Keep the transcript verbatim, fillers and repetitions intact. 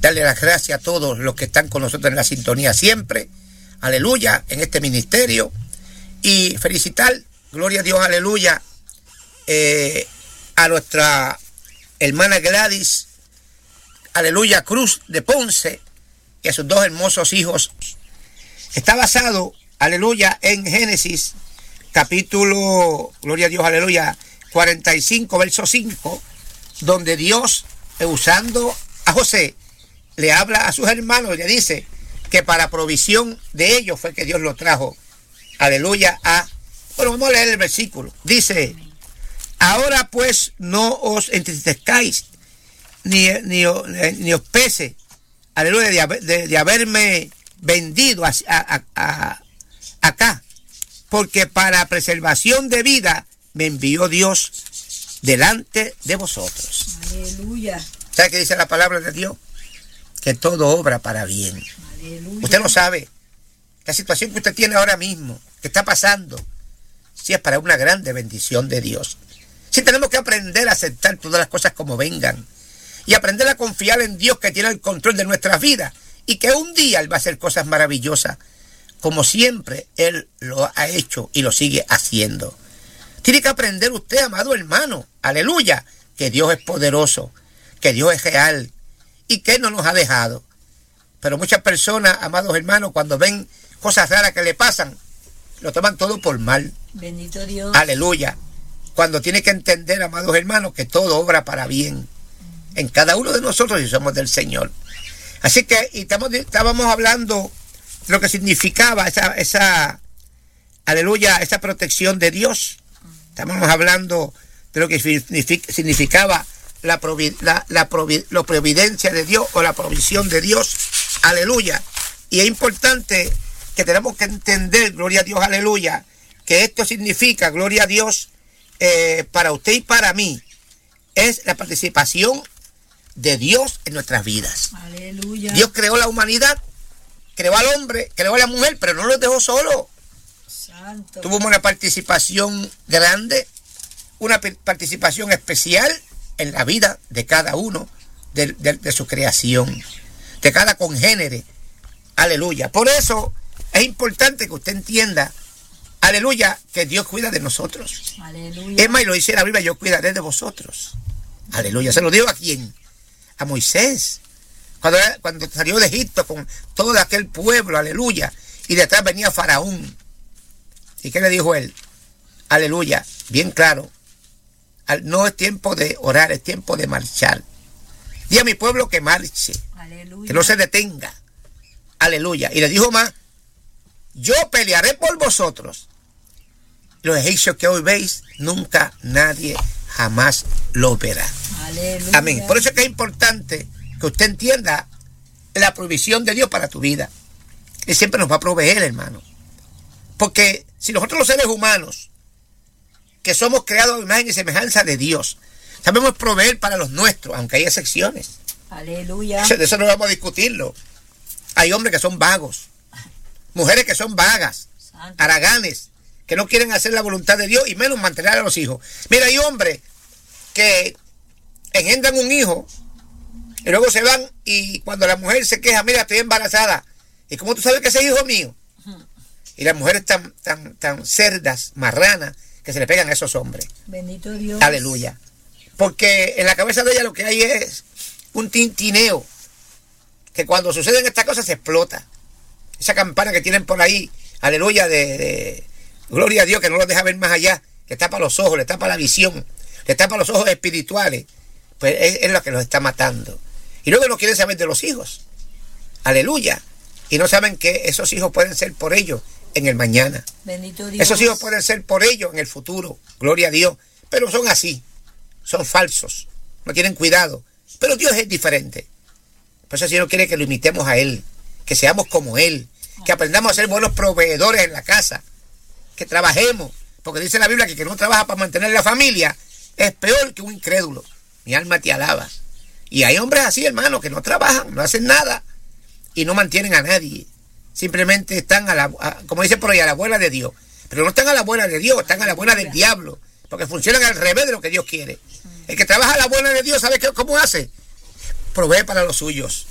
darle las gracias a todos los que están con nosotros en la sintonía siempre, aleluya, en este ministerio, y felicitar, gloria a Dios, aleluya, eh, a nuestra hermana Gladys, aleluya, Cruz de Ponce, y a sus dos hermosos hijos. Está basado, aleluya, en Génesis, capítulo, gloria a Dios, aleluya, cuarenta y cinco, verso cinco, donde Dios, usando a José, le habla a sus hermanos y le dice que para provisión de ellos fue que Dios lo trajo, aleluya, a... Bueno, vamos a leer el versículo. Dice, ahora pues no os entristezcáis, ni, ni, ni os pese, aleluya, de, haber, de, de haberme vendido a, a, a, acá, porque para preservación de vida me envió Dios delante de vosotros. Aleluya. ¿Sabe qué dice la palabra de Dios? Que todo obra para bien. Aleluya. Usted lo sabe. La situación que usted tiene ahora mismo, que está pasando, sí es para una grande bendición de Dios. Sí tenemos que aprender a aceptar todas las cosas como vengan y aprender a confiar en Dios, que tiene el control de nuestras vidas y que un día Él va a hacer cosas maravillosas, como siempre Él lo ha hecho y lo sigue haciendo. Tiene que aprender usted, amado hermano, aleluya, que Dios es poderoso, que Dios es real y que Él no nos ha dejado. Pero muchas personas, amados hermanos, cuando ven cosas raras que le pasan, lo toman todo por mal. Bendito Dios. Aleluya. Cuando tiene que entender, amados hermanos, que todo obra para bien en cada uno de nosotros y somos del Señor. Así que y estamos, estábamos hablando de lo que significaba esa, esa, aleluya, esa protección de Dios. Estábamos hablando de lo que significaba la, provi, la, la, provi, la providencia de Dios o la provisión de Dios. Aleluya. Y es importante que tenemos que entender, gloria a Dios, aleluya, que esto significa, gloria a Dios, eh, para usted y para mí, es la participación de Dios en nuestras vidas. Aleluya. Dios creó la humanidad, creó al hombre, creó a la mujer, pero no los dejó solo. Santo. Tuvimos una participación grande, una participación especial en la vida de cada uno de, de, de su creación, de cada congénere. Aleluya. Por eso es importante que usted entienda, aleluya, que Dios cuida de nosotros. Aleluya. Es más, y lo dice la Biblia, yo cuidaré de vosotros. Aleluya. ¿Se lo digo a quién? A Moisés. Cuando, cuando salió de Egipto con todo aquel pueblo, aleluya, y detrás venía Faraón. ¿Y qué le dijo él? Aleluya, bien claro. No es tiempo de orar, es tiempo de marchar. Di a mi pueblo que marche, aleluya, que no se detenga. Aleluya. Y le dijo más, yo pelearé por vosotros. Los egipcios que hoy veis, nunca nadie jamás lo verá. Aleluya. Amén. Por eso es que es importante que usted entienda la provisión de Dios para tu vida. Él siempre nos va a proveer, hermano. Porque si nosotros los seres humanos, que somos creados a imagen y semejanza de Dios, sabemos proveer para los nuestros, aunque hay excepciones. Aleluya. De eso no vamos a discutirlo. Hay hombres que son vagos, mujeres que son vagas, Santo. haraganes, que no quieren hacer la voluntad de Dios y menos mantener a los hijos. Mira, hay hombres que engendran un hijo y luego se van, y cuando la mujer se queja, mira, estoy embarazada. ¿Y cómo tú sabes que ese es hijo mío? Y las mujeres tan, tan, tan cerdas, marranas, que se le pegan a esos hombres. Bendito Dios. Aleluya. Porque en la cabeza de ella lo que hay es un tintineo, que cuando suceden estas cosas se explota. Esa campana que tienen por ahí, aleluya, de, de gloria a Dios, que no los deja ver más allá, que tapa los ojos, le tapa la visión, le tapa los ojos espirituales, pues es, es lo que los está matando. Y luego no quieren saber de los hijos. Aleluya. Y no saben que esos hijos pueden ser por ellos en el mañana. Bendito Dios. Esos hijos pueden ser por ellos en el futuro. Gloria a Dios. Pero son así. Son falsos. No tienen cuidado. Pero Dios es diferente. Por eso el Señor quiere que lo imitemos a Él. Que seamos como Él. Que aprendamos a ser buenos proveedores en la casa. Que trabajemos. Porque dice la Biblia que el que no trabaja para mantener la familia es peor que un incrédulo. Mi alma te alaba. Y hay hombres así, hermano, que no trabajan, no hacen nada y no mantienen a nadie. Simplemente están, a la, a, como dice por ahí, a la buena de Dios. Pero no están a la buena de Dios, están a la buena del diablo. Porque funcionan al revés de lo que Dios quiere. El que trabaja a la buena de Dios, ¿sabe qué, cómo hace? Provee para los suyos.